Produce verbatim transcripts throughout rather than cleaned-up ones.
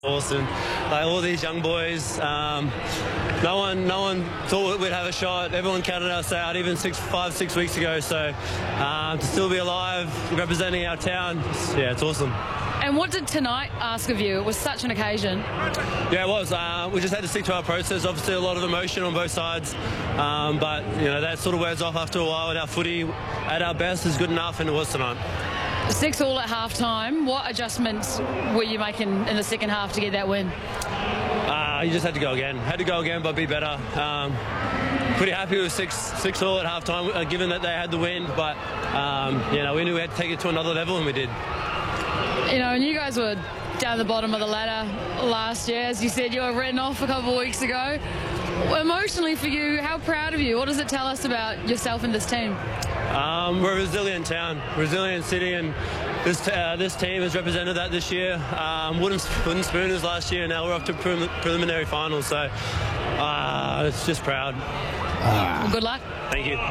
Awesome. Like all these young boys, um, no one, no one thought we'd have a shot. Everyone counted us out, even six, five, six weeks ago. So um, to still be alive, representing our town, it's, yeah, it's awesome. And what did tonight ask of you? It was such an occasion. Yeah, it was. Uh, we just had to stick to our process. Obviously, a lot of emotion on both sides, um, but you know that sort of wears off after a while. And our footy at our best is good enough, and it was tonight. Six all at half time. What adjustments were you making in the second half to get that win? Uh, you just had to go again. Had to go again, but be better. Um, pretty happy with six six all at half time, uh, given that they had the win. But um, you know, we knew we had to take it to another level, and we did. You know, and you guys were down the bottom of the ladder last year. As you said, you were written off a couple of weeks ago. Emotionally for you, how proud of you? What does it tell us about yourself and this team? Um, we're a resilient town, resilient city, and this uh, this team has represented that this year. Um, wooden, wooden spooners last year, now we're off to prelim preliminary finals, so uh, it's just proud. Uh, well, good luck. Thank you.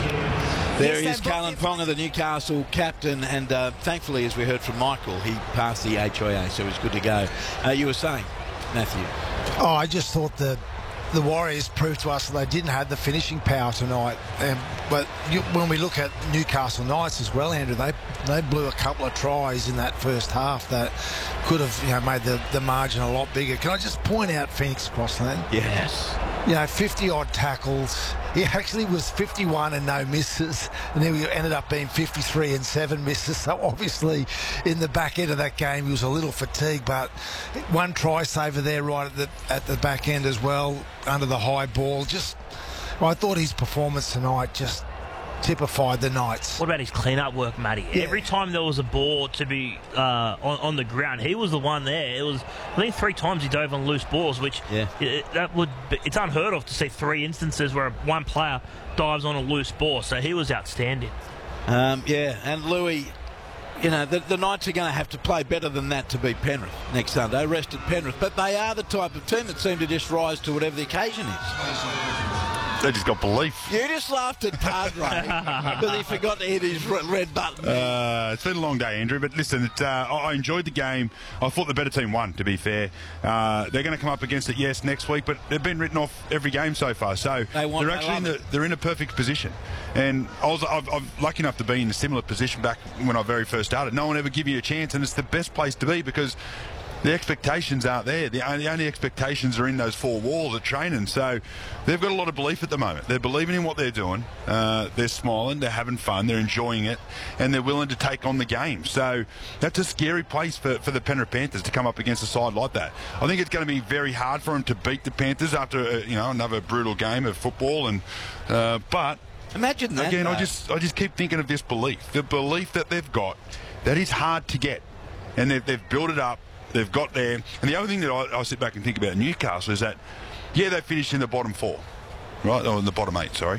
There he is, Kalyn Ponga, the Newcastle captain, and uh, thankfully, as we heard from Michael, he passed the H I A, so he's good to go. Uh, you were saying, Matthew? Oh, I just thought the the Warriors proved to us that they didn't have the finishing power tonight. Um, but you, when we look at Newcastle Knights as well, Andrew, they they blew a couple of tries in that first half that could have you know made the, the margin a lot bigger. Can I just point out Phoenix Crossland? Yes. You know, fifty odd tackles. He actually was fifty-one and no misses, and then we ended up being fifty-three and seven misses. So obviously, in the back end of that game, he was a little fatigued. But one try saver there right at the at the back end as well, under the high ball. Just, well, I thought his performance tonight just typified the Knights. What about his clean-up work, Matty? Yeah. Every time there was a ball to be uh, on, on the ground, he was the one there. It was, I think, three times he dove on loose balls, which yeah. it, that would be, it's unheard of to see three instances where one player dives on a loose ball. So he was outstanding. Um, yeah, and Louis, you know, the, the Knights are going to have to play better than that to beat Penrith next Sunday. Rested Penrith, but they are the type of team that seem to just rise to whatever the occasion is. They just got belief. You just laughed at Padre because he forgot to hit his red button. Uh, it's been a long day, Andrew, but listen, it, uh, I enjoyed the game. I thought the better team won, to be fair. Uh, they're going to come up against it, yes, next week, but they've been written off every game so far. So they want, they're actually in the, they're in a perfect position. And I was I've, I'm lucky enough to be in a similar position back when I very first started. No one ever give you a chance, and it's the best place to be because the expectations aren't there. The only, the only expectations are in those four walls of training. So they've got a lot of belief at the moment. They're believing in what they're doing. Uh, they're smiling. They're having fun. They're enjoying it. And they're willing to take on the game. So that's a scary place for, for the Penrith Panthers to come up against a side like that. I think it's going to be very hard for them to beat the Panthers after uh, you know another brutal game of football. And uh, But imagine that, again, though. I just, I just keep thinking of this belief. The belief that they've got that is hard to get. And they've, they've built it up. They've got there. And the other thing that I, I sit back and think about Newcastle is that, yeah, they finished in the bottom four, right? Or in the bottom eight, sorry.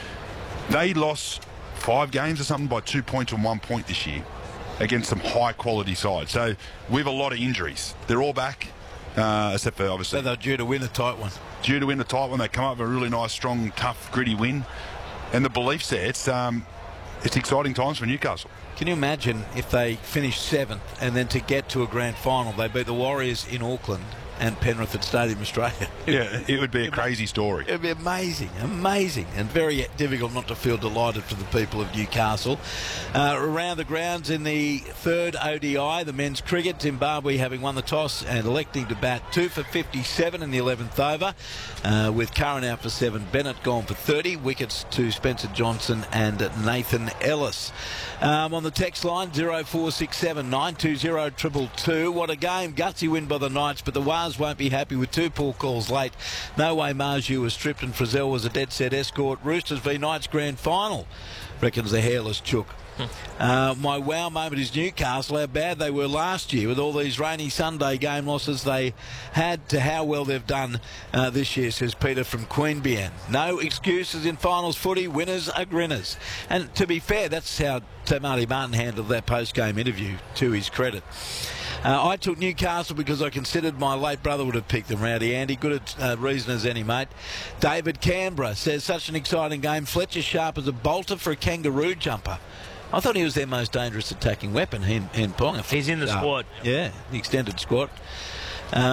They lost five games or something by two points and one point this year against some high-quality sides. So we have a lot of injuries. They're all back, uh, except for obviously... So they're due to win a tight one. Due to win a tight one. They come up with a really nice, strong, tough, gritty win. And the belief's there. It's, um, it's exciting times for Newcastle. Can you imagine if they finish seventh and then to get to a grand final, they beat the Warriors in Auckland and Penrith at Stadium Australia? Yeah, it would be a crazy story. It would be amazing, amazing, and very difficult not to feel delighted for the people of Newcastle. Uh, around the grounds in the third O D I, the men's cricket, Zimbabwe having won the toss and electing to bat two for fifty-seven in the eleventh over, uh, with Curran out for seven, Bennett gone for thirty, wickets to Spencer Johnson and Nathan Ellis. Um, on the text line, zero four six seven nine two zero two two. What a game. Gutsy win by the Knights, but the Wars won't be happy with two poor calls late. No way Marju was stripped and Frizzell was a dead set escort. Roosters v Knights grand final, reckons the hairless chook. Uh, my wow moment is Newcastle, how bad they were last year with all these rainy Sunday game losses they had to how well they've done uh, this year, says Peter from Queanbeyan. No excuses in finals footy, winners are grinners. And to be fair, that's how Marty Martin handled that post-game interview, to his credit. Uh, I took Newcastle because I considered my late brother would have picked them, Rowdy Andy. Good at uh, reason as any, mate. David Canberra says, such an exciting game. Fletcher sharp as a bolter for a kangaroo jumper. I thought he was their most dangerous attacking weapon, in, in Ponga. He's in the uh, squad. Yeah, the extended squad.